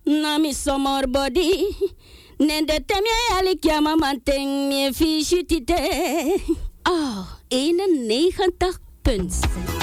Nami somor body. Nende temje alikia mama ting me fishi tite. 91.6